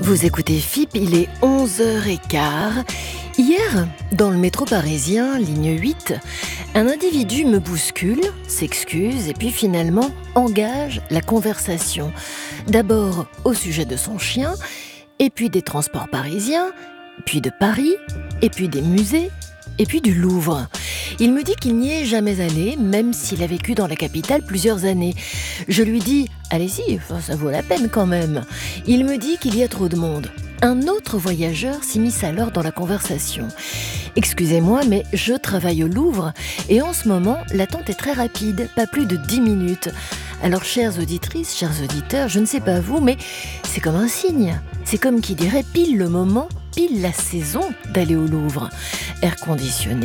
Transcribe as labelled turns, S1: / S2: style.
S1: Vous écoutez FIP, il est 11h15. Hier, dans le métro parisien, ligne 8, un individu me bouscule, s'excuse et puis finalement engage la conversation. D'abord au sujet de son chien, et puis des transports parisiens, puis de Paris, et puis des musées, et puis du Louvre. Il me dit qu'il n'y est jamais allé, même s'il a vécu dans la capitale plusieurs années. Je lui dis « Allez-y, ça vaut la peine quand même ». Il me dit qu'il y a trop de monde. Un autre voyageur s'immisce alors dans la conversation. « Excusez-moi, mais je travaille au Louvre et en ce moment, l'attente est très rapide, pas plus de 10 minutes. Alors, chères auditrices, chers auditeurs, je ne sais pas vous, mais c'est comme un signe. C'est comme qui dirait pile le moment, pile la saison d'aller au Louvre. Air conditionné,